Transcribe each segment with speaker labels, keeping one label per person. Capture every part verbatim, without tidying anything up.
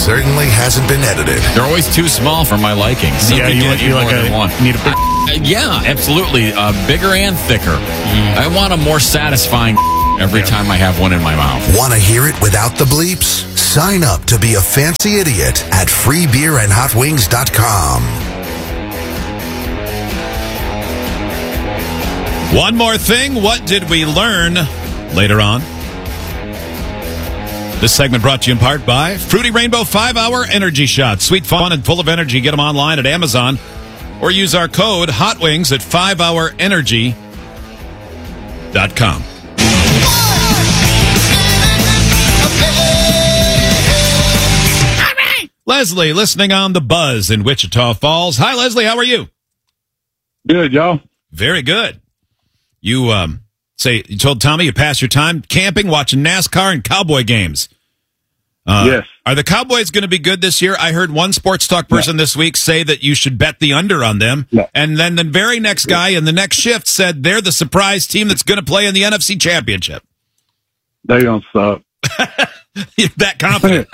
Speaker 1: certainly hasn't been edited.
Speaker 2: They're always too small for my liking. So
Speaker 3: Yeah, you, want, you like a,
Speaker 2: one.
Speaker 3: need a big...
Speaker 2: Uh, yeah, absolutely. Uh, bigger and thicker. Mm. I want a more satisfying every yeah. time I have one in my mouth.
Speaker 1: Want to hear it without the bleeps? Sign up to be a fancy idiot at free beer and hot wings dot com.
Speaker 4: One more thing. What did we learn later on? This segment brought to you in part by Fruity Rainbow five hour Energy Shots. Sweet, fun, and full of energy. Get them online at Amazon or use our code HOTWINGS at five hour energy dot com. Leslie, listening on The Buzz in Wichita Falls. Hi, Leslie. How are you?
Speaker 5: Good, y'all.
Speaker 4: Very good. You um, say you told Tommy you passed your time camping, watching NASCAR, and Cowboy games. Uh,
Speaker 5: yes.
Speaker 4: Are the Cowboys going to be good this year? I heard one sports talk person no. this week say that you should bet the under on them.
Speaker 5: No. And
Speaker 4: then the very next guy in the next shift said they're the surprise team that's going to play in the N F C Championship.
Speaker 5: They're going to suck.
Speaker 4: You're that confident.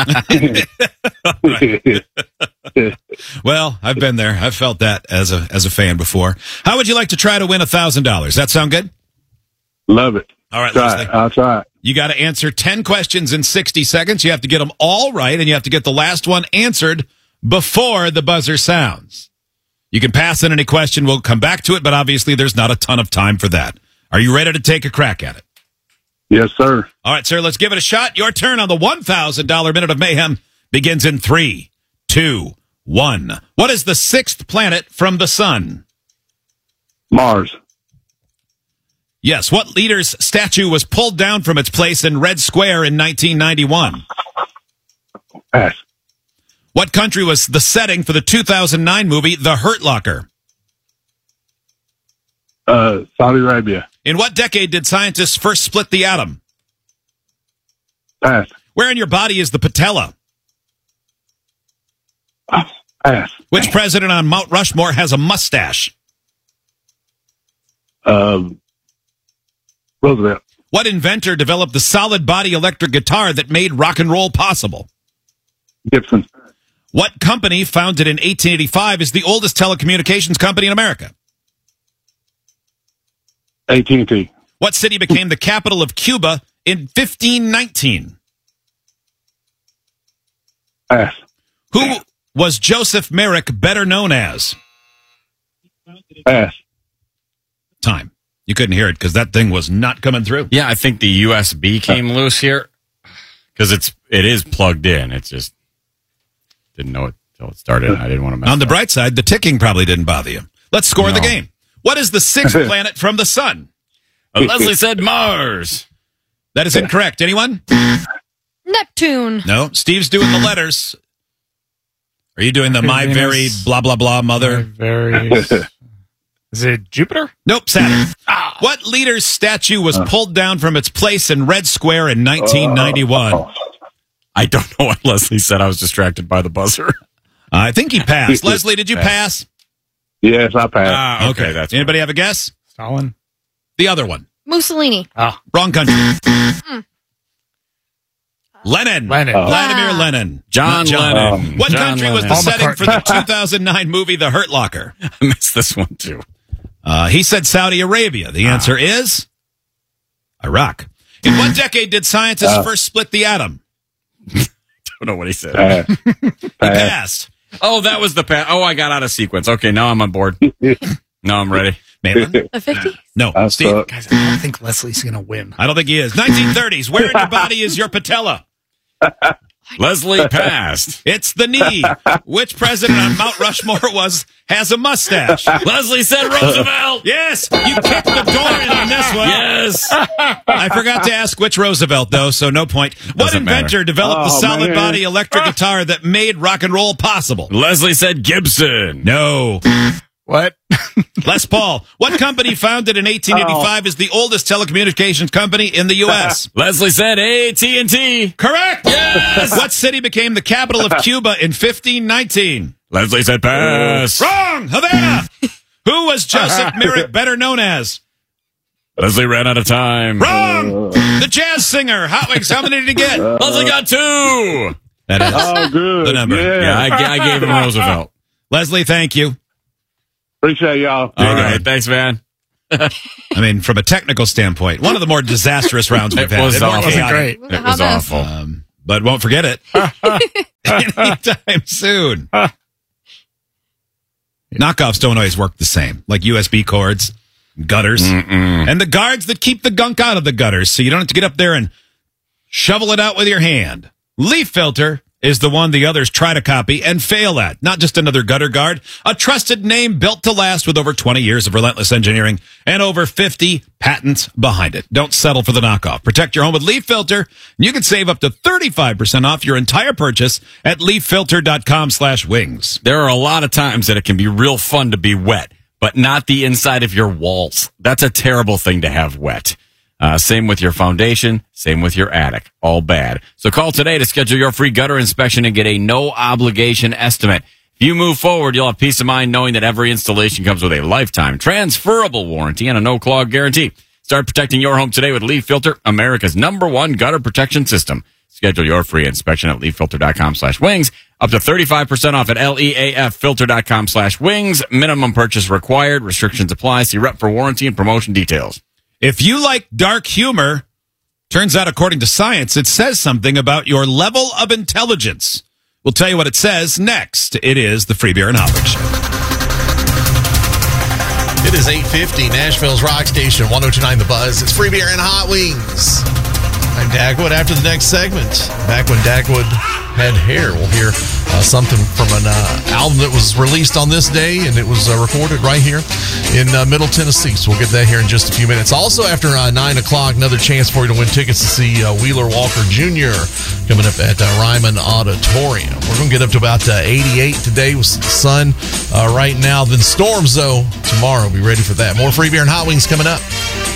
Speaker 4: Well, I've been there. I've felt that as a as a fan before. How would you like to try to win one thousand dollars? That sound good?
Speaker 5: Love it.
Speaker 4: All right,
Speaker 5: try
Speaker 4: Leslie.
Speaker 5: it. I'll try it.
Speaker 4: You got to answer ten questions in sixty seconds. You have to get them all right, and you have to get the last one answered before the buzzer sounds. You can pass in any question. We'll come back to it, but obviously there's not a ton of time for that. Are you ready to take a crack at it?
Speaker 5: Yes, sir.
Speaker 4: All right, sir, let's give it a shot. Your turn on the one thousand dollars Minute of Mayhem begins in three, two, one. What is the sixth planet from the sun?
Speaker 5: Mars.
Speaker 4: Yes. What leader's statue was pulled down from its place in Red Square in nineteen ninety-one?
Speaker 5: Pass.
Speaker 4: What country was the setting for the two thousand nine movie The Hurt Locker?
Speaker 5: Uh, Saudi Arabia.
Speaker 4: In what decade did scientists first split the atom?
Speaker 5: Pass.
Speaker 4: Where in your body is the patella?
Speaker 5: Oh, pass.
Speaker 4: Which president on Mount Rushmore has a mustache?
Speaker 5: Um, Roosevelt.
Speaker 4: What inventor developed the solid body electric guitar that made rock and roll possible?
Speaker 5: Gibson.
Speaker 4: What company, founded in eighteen eighty-five, is the oldest telecommunications company in America?
Speaker 5: A T and T.
Speaker 4: What city became the capital of Cuba in fifteen nineteen?
Speaker 5: Pass.
Speaker 4: Who was Joseph Merrick better known as?
Speaker 5: Pass.
Speaker 4: Time. You couldn't hear it because that thing was not coming through.
Speaker 2: Yeah, I think the U S B came loose here because it's it is plugged in. It's just didn't know it until it started. I didn't want to mess
Speaker 4: On the
Speaker 2: up.
Speaker 4: bright side, the ticking probably didn't bother you. Let's score
Speaker 2: No.
Speaker 4: the game. What is the sixth planet from the sun?
Speaker 2: Uh, Leslie said Mars.
Speaker 4: That is incorrect. Anyone?
Speaker 6: Neptune.
Speaker 4: No. Steve's doing the letters. Are you doing the my
Speaker 3: Venus.
Speaker 4: very blah, blah, blah mother?
Speaker 3: Very... Is it Jupiter?
Speaker 4: Nope, Saturn. What leader's statue was pulled down from its place in Red Square in nineteen ninety-one?
Speaker 2: I don't know what Leslie said. I was distracted by the buzzer.
Speaker 4: I think he passed. Leslie, did you pass?
Speaker 5: Yes, I passed.
Speaker 2: Ah, okay, that's
Speaker 4: Anybody have a guess?
Speaker 3: Stalin?
Speaker 4: The other one.
Speaker 6: Mussolini.
Speaker 3: Ah,
Speaker 4: Wrong country.
Speaker 6: Mm.
Speaker 4: Lenin.
Speaker 3: Lenin.
Speaker 5: Oh.
Speaker 4: Vladimir
Speaker 6: Ah.
Speaker 4: Lenin.
Speaker 2: John,
Speaker 4: John.
Speaker 2: Lennon.
Speaker 4: What
Speaker 2: John
Speaker 4: country was
Speaker 2: Lennon.
Speaker 4: the
Speaker 3: Paul
Speaker 4: setting for the
Speaker 3: McCartney.
Speaker 4: two thousand nine movie The Hurt Locker?
Speaker 2: I missed this one too.
Speaker 4: Uh, he said Saudi Arabia. The answer is Iraq. In what decade did scientists
Speaker 5: Uh.
Speaker 4: first split the atom?
Speaker 2: Don't know what he said.
Speaker 5: Pass.
Speaker 4: He passed.
Speaker 2: Oh, that was the pass. Oh, I got out of sequence. Okay, now I'm on board. Now I'm ready.
Speaker 4: Maitland?
Speaker 6: A fifty?
Speaker 4: No.
Speaker 5: I
Speaker 4: Steve?
Speaker 5: suck.
Speaker 3: guys, I don't think Leslie's going to win.
Speaker 4: I don't think he is. nineteen thirties. Where in your body is your patella?
Speaker 2: Leslie passed.
Speaker 4: It's the knee. Which president on Mount Rushmore was has a mustache?
Speaker 2: Leslie said Roosevelt.
Speaker 4: Yes, you kicked the door in on this one.
Speaker 2: Yes.
Speaker 4: I forgot to ask which Roosevelt, though, so no point. What
Speaker 2: Doesn't
Speaker 4: inventor
Speaker 2: matter.
Speaker 4: developed the
Speaker 5: Oh,
Speaker 4: solid
Speaker 5: man.
Speaker 4: body electric guitar that made rock and roll possible?
Speaker 2: Leslie said Gibson.
Speaker 4: No.
Speaker 3: What?
Speaker 4: Les Paul. What company founded in eighteen eighty-five is the oldest telecommunications company in the U S?
Speaker 2: Leslie said A T and T.
Speaker 4: Correct.
Speaker 2: Yes.
Speaker 4: What city became the capital of Cuba in fifteen nineteen?
Speaker 2: Leslie said pass.
Speaker 4: Wrong. Havana. Who was Joseph Merrick better known as?
Speaker 2: Leslie ran out of time.
Speaker 4: Wrong. The jazz singer. Hot Wings. How many did he get?
Speaker 2: Leslie got two.
Speaker 4: That is
Speaker 5: Oh, good.
Speaker 4: the number.
Speaker 5: Yeah.
Speaker 2: Yeah, I, ga- I gave him Roosevelt.
Speaker 4: Leslie, thank you.
Speaker 5: Appreciate y'all.
Speaker 2: All right. Thanks, man.
Speaker 4: I mean, from a technical standpoint, one of the more disastrous rounds we've
Speaker 2: It
Speaker 4: had.
Speaker 2: was
Speaker 4: It
Speaker 2: awful.
Speaker 3: Wasn't great.
Speaker 2: It was awful.
Speaker 4: Um, but won't forget it anytime soon. Knockoffs don't always work the same, like U S B cords, gutters,
Speaker 2: Mm-mm.
Speaker 4: and the guards that keep the gunk out of the gutters so you don't have to get up there and shovel it out with your hand. Leaf Filter is the one the others try to copy and fail at. Not just another gutter guard, a trusted name built to last with over twenty years of relentless engineering and over fifty patents behind it. Don't settle for the knockoff. Protect your home with Leaf Filter. You can save up to thirty-five percent off your entire purchase at leaf filter dot com slash wings.
Speaker 2: There are a lot of times that it can be real fun to be wet, but not the inside of your walls. That's a terrible thing to have wet. Uh, same with your foundation, same with your attic. All bad. So call today to schedule your free gutter inspection and get a no-obligation estimate. If you move forward, you'll have peace of mind knowing that every installation comes with a lifetime transferable warranty and a no-clog guarantee. Start protecting your home today with Leaf Filter, America's number one gutter protection system. Schedule your free inspection at leaf filter dot com slash wings. Up to thirty-five percent off at leaf filter dot com slash wings. Minimum purchase required. Restrictions apply. See rep for warranty and promotion details.
Speaker 4: If you like dark humor, turns out according to science, it says something about your level of intelligence. We'll tell you what it says next. It is the Free Beer and Hot Wings Show.
Speaker 7: It is eight fifty, Nashville's Rock Station, one oh two point nine The Buzz. It's Free Beer and Hot Wings. I'm Dagwood. After the next segment, back when Dagwood had hair, we'll hear uh, something from an uh, album that was released on this day, and it was uh, recorded right here in uh, Middle Tennessee. So we'll get that here in just a few minutes. Also, after uh, nine o'clock, another chance for you to win tickets to see uh, Wheeler Walker Junior coming up at uh, Ryman Auditorium. We're going to get up to about uh, eighty-eight today with the sun uh, right now. Then storms, though, tomorrow. Be ready for that. More Free Beer and Hot Wings coming up.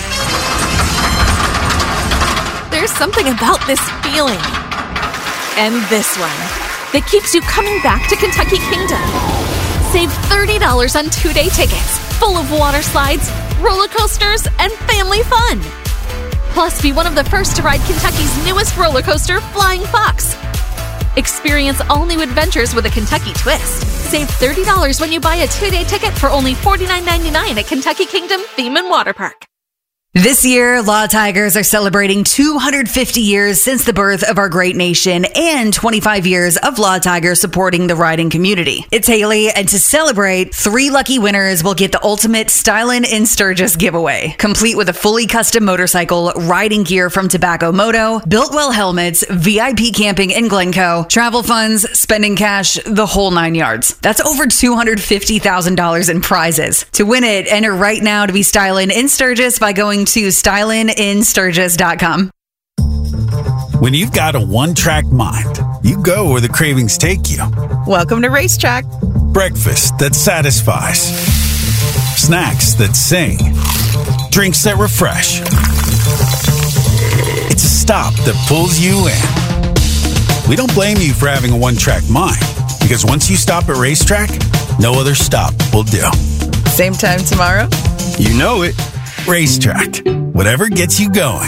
Speaker 8: There's something about this feeling and this one that keeps you coming back to Kentucky Kingdom. Save thirty dollars on two-day tickets full of water slides, roller coasters, and family fun. Plus, be one of the first to ride Kentucky's newest roller coaster, Flying Fox. Experience all new adventures with a Kentucky twist. Save thirty dollars when you buy a two-day ticket for only forty-nine ninety-nine at Kentucky Kingdom Theme and Water Park.
Speaker 9: This year, Law Tigers are celebrating two hundred fifty years since the birth of our great nation and twenty-five years of Law Tigers supporting the riding community. It's Haley, and to celebrate, three lucky winners will get the ultimate Stylin' in Sturgis giveaway, complete with a fully custom motorcycle, riding gear from Tobacco Moto, Builtwell helmets, V I P camping in Glencoe, travel funds, spending cash, the whole nine yards. That's over two hundred fifty thousand dollars in prizes. To win it, enter right now to be Stylin' in Sturgis by going to stylin in sturgis dot com.
Speaker 10: When you've got a one-track mind, you go where the cravings take you.
Speaker 11: Welcome to Racetrack.
Speaker 10: Breakfast that satisfies. Snacks that sing. Drinks that refresh. It's a stop that pulls you in. We don't blame you for having a one-track mind, because once you stop at Racetrack, no other stop will do.
Speaker 11: Same time tomorrow?
Speaker 10: You know it. Racetrack. Whatever gets you going.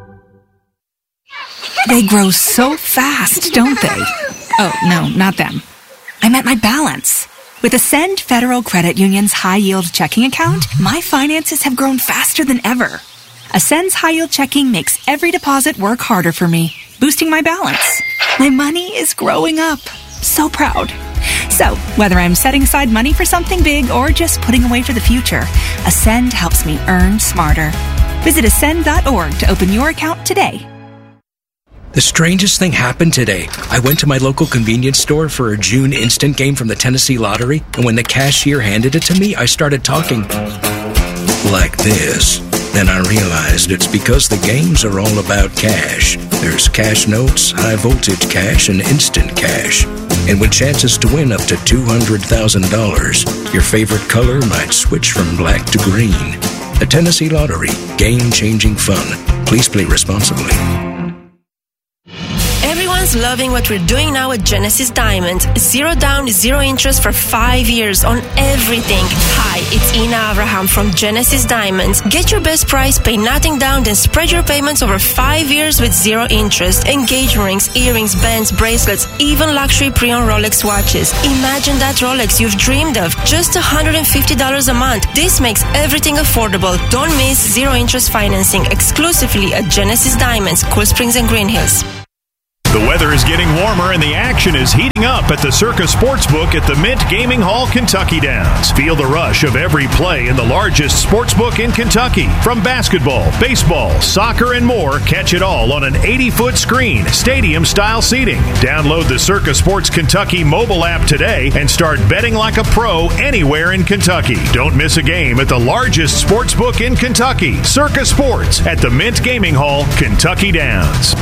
Speaker 12: They grow so fast, don't they? Oh, no, not them. I meant my balance. With Ascend Federal Credit Union's high-yield checking account, my finances have grown faster than ever. Ascend's high-yield checking makes every deposit work harder for me, boosting my balance. My money is growing up. So proud. So, whether I'm setting aside money for something big or just putting away for the future, Ascend helps me earn smarter. Visit ascend dot org to open your account today.
Speaker 13: The strangest thing happened today. I went to my local convenience store for a June instant game from the Tennessee Lottery, and when the cashier handed it to me, I started talking like this. Then I realized it's because the games are all about cash. There's cash notes, high voltage cash, and instant cash. And with chances to win up to two hundred thousand dollars, your favorite color might switch from black to green. The Tennessee Lottery. Game-changing fun. Please play responsibly.
Speaker 14: Everyone's loving what we're doing now at Genesis Diamond. Zero down, zero interest for five years on everything. Hi. Hi, it's Ina Abraham from Genesis Diamonds. Get your best price, pay nothing down, then spread your payments over five years with zero interest. Engagement rings, earrings, bands, bracelets, even luxury pre-owned Rolex watches. Imagine that Rolex you've dreamed of. Just one hundred fifty dollars a month. This makes everything affordable. Don't miss zero interest financing exclusively at Genesis Diamonds, Cool Springs and Green Hills.
Speaker 15: The weather is getting warmer and the action is heating up at the Circa Sportsbook at the Mint Gaming Hall, Kentucky Downs. Feel the rush of every play in the largest sportsbook in Kentucky. From basketball, baseball, soccer, and more, catch it all on an eighty-foot screen, stadium-style seating. Download the Circa Sports Kentucky mobile app today and start betting like a pro anywhere in Kentucky. Don't miss a game at the largest sportsbook in Kentucky. Circa Sports at the Mint Gaming Hall, Kentucky Downs.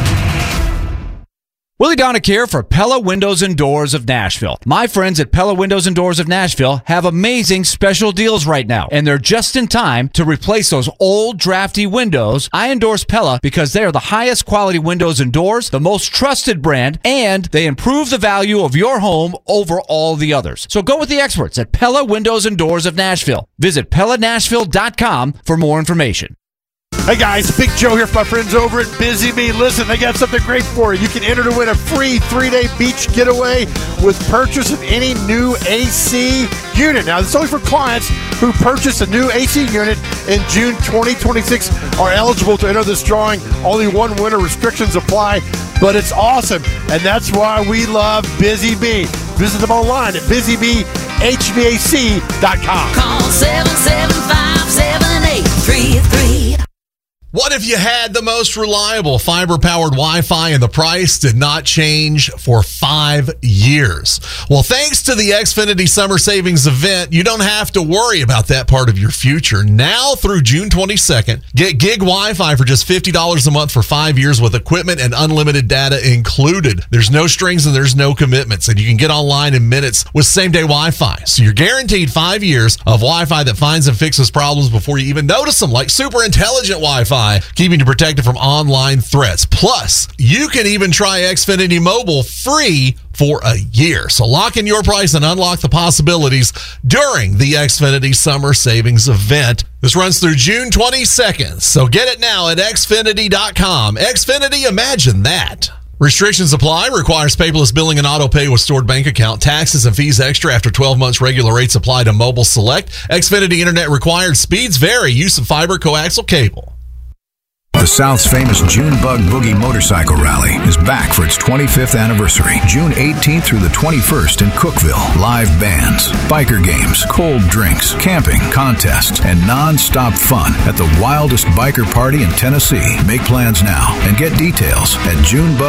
Speaker 16: Willie Donick here for Pella Windows and Doors of Nashville. My friends at Pella Windows and Doors of Nashville have amazing special deals right now, and they're just in time to replace those old drafty windows. I endorse Pella because they are the highest quality windows and doors, the most trusted brand, and they improve the value of your home over all the others. So go with the experts at Pella Windows and Doors of Nashville. Visit Pella Nashville dot com for more information.
Speaker 17: Hey guys, Big Joe here from my friends over at Busy Bee. Listen, they got something great for you. You can enter to win a free three-day beach getaway with purchase of any new A C unit. Now, this is only for clients who purchase a new A C unit in June twenty twenty-six are eligible to enter this drawing. Only one winner, restrictions apply, but it's awesome, and that's why we love Busy Bee. Visit them online at busy bee h v a c dot com.
Speaker 18: Call seven seven five, seven eight three three.
Speaker 7: What if you had the most reliable fiber-powered Wi-Fi and the price did not change for five years? Well, thanks to the Xfinity Summer Savings Event, you don't have to worry about that part of your future. Now through June twenty-second, get gig Wi-Fi for just fifty dollars a month for five years with equipment and unlimited data included. There's no strings and there's no commitments, and you can get online in minutes with same-day Wi-Fi. So you're guaranteed five years of Wi-Fi that finds and fixes problems before you even notice them, like super intelligent Wi-Fi, keeping you protected from online threats. Plus, you can even try Xfinity Mobile free for a year. So lock in your price and unlock the possibilities during the Xfinity Summer Savings Event. This runs through June twenty-second, so get it now at xfinity dot com. Xfinity, imagine that. Restrictions apply. Requires paperless billing and auto pay with stored bank account. Taxes and fees extra after twelve months. Regular rates apply to mobile select. Xfinity Internet required. Speeds vary. Use of fiber coaxial cable.
Speaker 19: The South's famous Junebug Boogie Motorcycle Rally is back for its twenty-fifth anniversary, June eighteenth through the twenty-first in Cookeville. Live bands, biker games, cold drinks, camping, contests, and non-stop fun at the wildest biker party in Tennessee. Make plans now and get details at junebug